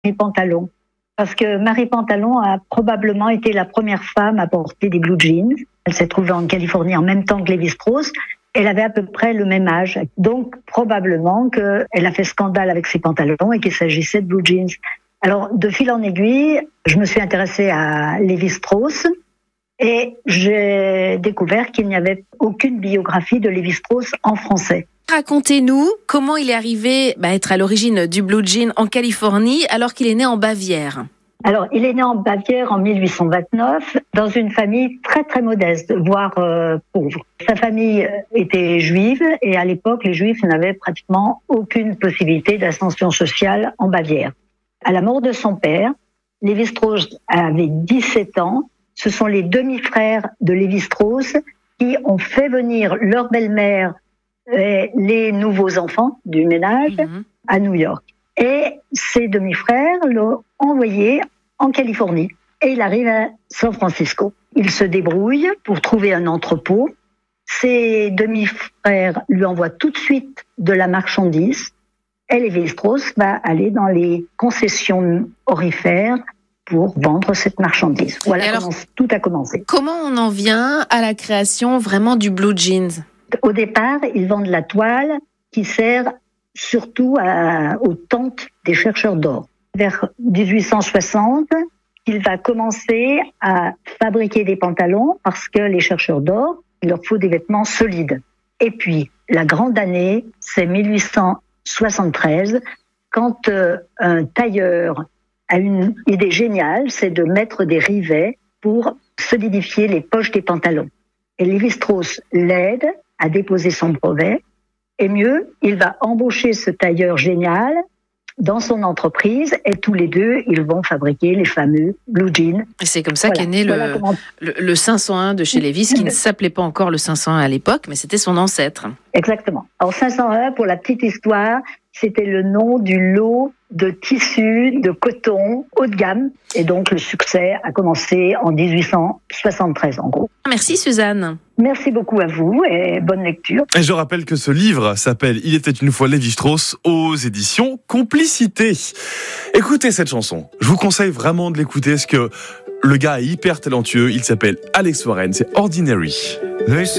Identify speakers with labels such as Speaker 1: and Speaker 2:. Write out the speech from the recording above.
Speaker 1: Marie Pantalon. Parce que Marie Pantalon a probablement été la première femme à porter des blue jeans. Elle s'est trouvée en Californie en même temps que Lévi-Strauss. Elle avait à peu près le même âge. Donc, probablement qu'elle a fait scandale avec ses pantalons et qu'il s'agissait de blue jeans. Alors, de fil en aiguille, je me suis intéressée à Lévi-Strauss et j'ai découvert qu'il n'y avait aucune biographie de Lévi-Strauss en français.
Speaker 2: Racontez-nous comment il est arrivé à être à l'origine du blue jean en Californie alors qu'il est né en Bavière.
Speaker 1: Alors, il est né en Bavière en 1829 dans une famille très très modeste, voire pauvre. Sa famille était juive et à l'époque, les Juifs n'avaient pratiquement aucune possibilité d'ascension sociale en Bavière. À la mort de son père, Lévi-Strauss avait 17 ans. Ce sont les demi-frères de Lévi-Strauss qui ont fait venir leur belle-mère et les nouveaux enfants du ménage à New York. Et ses demi-frères l'ont envoyé en Californie. Et il arrive à San Francisco. Il se débrouille pour trouver un entrepôt. Ses demi-frères lui envoient tout de suite de la marchandise. Et Lévi-Strauss va aller dans les concessions orifères pour vendre cette marchandise. Voilà comment tout a commencé.
Speaker 2: Comment on en vient à la création vraiment du blue jeans ?
Speaker 1: Au départ, ils vendent la toile qui sert surtout aux tentes des chercheurs d'or. Vers 1860, il va commencer à fabriquer des pantalons parce que les chercheurs d'or, il leur faut des vêtements solides. Et puis, la grande année, c'est 1873, quand un tailleur a une idée géniale, c'est de mettre des rivets pour solidifier les poches des pantalons. Et Lévi-Strauss l'aide à déposer son brevet. Et mieux, il va embaucher ce tailleur génial dans son entreprise et tous les deux, ils vont fabriquer les fameux blue jeans.
Speaker 2: Et c'est comme ça qu'est né le 501 de chez Lévis, qui ne s'appelait pas encore le 501 à l'époque, mais c'était son ancêtre.
Speaker 1: Exactement. Alors 501, pour la petite histoire, c'était le nom du lot de tissus de coton haut de gamme. Et donc le succès a commencé en 1873 en gros.
Speaker 2: Merci Suzanne.
Speaker 1: Merci beaucoup à vous et bonne lecture.
Speaker 3: Et je rappelle que ce livre s'appelle « Il était une fois Lévi-Strauss » aux éditions Complicité. Écoutez cette chanson. Je vous conseille vraiment de l'écouter parce que le gars est hyper talentueux. Il s'appelle Alex Warren. C'est Ordinary.